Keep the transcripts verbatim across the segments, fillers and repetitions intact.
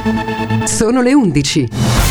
Sono le undici.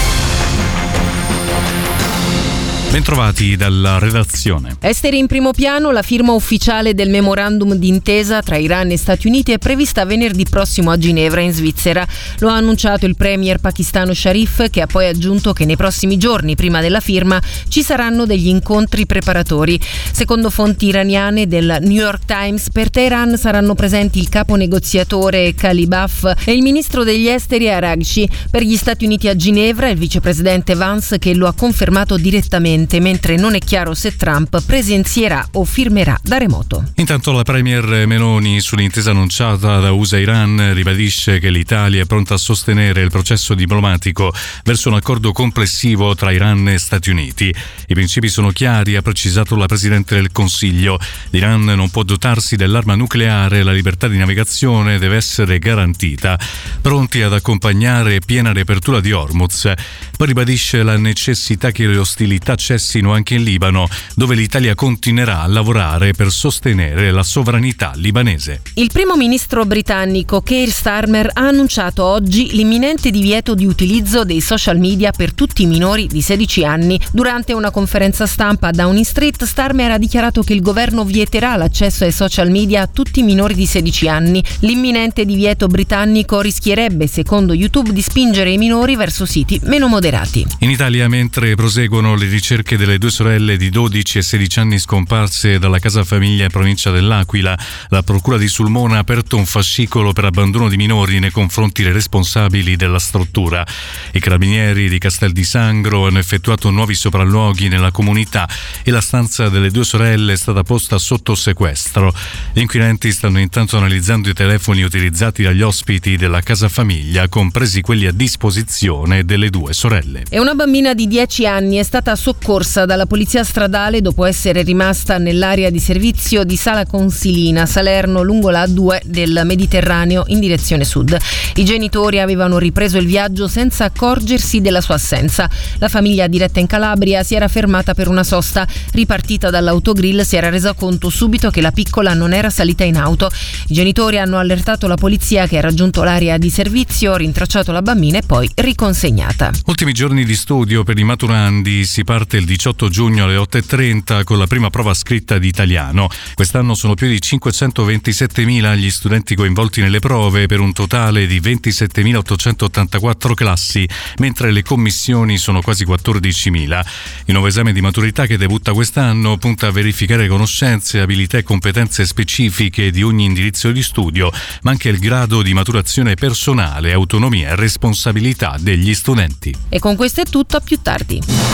Bentrovati dalla redazione. Esteri in primo piano, la firma ufficiale del memorandum d'intesa tra Iran e Stati Uniti è prevista venerdì prossimo a Ginevra, in Svizzera. Lo ha annunciato il premier pakistano Sharif, che ha poi aggiunto che nei prossimi giorni, prima della firma, ci saranno degli incontri preparatori. Secondo fonti iraniane del New York Times, per Teheran saranno presenti il capo negoziatore Kalibaf e il ministro degli esteri Araghchi. Per gli Stati Uniti a Ginevra il vicepresidente Vance, che lo ha confermato direttamente, mentre non è chiaro se Trump presenzierà o firmerà da remoto. Intanto la premier Meloni, sull'intesa annunciata da U S A e Iran, ribadisce che l'Italia è pronta a sostenere il processo diplomatico verso un accordo complessivo tra Iran e Stati Uniti. I principi sono chiari, ha precisato la Presidente del Consiglio. L'Iran non può dotarsi dell'arma nucleare e la libertà di navigazione deve essere garantita. Pronti ad accompagnare piena riapertura di Hormuz. Poi ribadisce la necessità che le ostilità cessino anche in Libano, dove l'Italia continuerà a lavorare per sostenere la sovranità libanese. Il primo ministro britannico Keir Starmer ha annunciato oggi l'imminente divieto di utilizzo dei social media per tutti i minori di sedici anni. Durante una conferenza stampa a Downing Street, Starmer ha dichiarato che il governo vieterà l'accesso ai social media a tutti i minori di sedici anni. L'imminente divieto britannico rischierebbe, secondo YouTube, di spingere i minori verso siti meno moderati. In Italia, mentre proseguono le ricerche delle due sorelle di dodici e sedici anni scomparse dalla casa famiglia in provincia dell'Aquila, la procura di Sulmona ha aperto un fascicolo per abbandono di minori nei confronti dei responsabili della struttura. I carabinieri di Castel di Sangro hanno effettuato nuovi sopralluoghi nella comunità e la stanza delle due sorelle è stata posta sotto sequestro. Gli inquirenti stanno intanto analizzando i telefoni utilizzati dagli ospiti della casa famiglia, compresi quelli a disposizione delle due sorelle. E una bambina di dieci anni è stata soccorsa dalla polizia stradale dopo essere rimasta nell'area di servizio di Sala Consilina, Salerno, lungo la A due del Mediterraneo in direzione sud. I genitori avevano ripreso il viaggio senza accorgersi della sua assenza. La famiglia, diretta in Calabria, si era fermata per una sosta. Ripartita dall'autogrill, si era resa conto subito che la piccola non era salita in auto. I genitori hanno allertato la polizia, che ha raggiunto l'area di servizio, rintracciato la bambina e poi riconsegnata. Ultimi giorni di studio per i maturandi. Si parte il diciotto giugno alle otto e trenta con la prima prova scritta di italiano. Quest'anno sono più di cinquecentoventisettemila gli studenti coinvolti nelle prove, per un totale di ventisettemilaottocentottantaquattro classi, mentre le commissioni sono quasi quattordicimila. Il nuovo esame di maturità, che debutta quest'anno, punta a verificare conoscenze, abilità e competenze specifiche di ogni indirizzo di studio, ma anche il grado di maturazione personale, autonomia e responsabilità degli studenti. E con questo è tutto, a più tardi.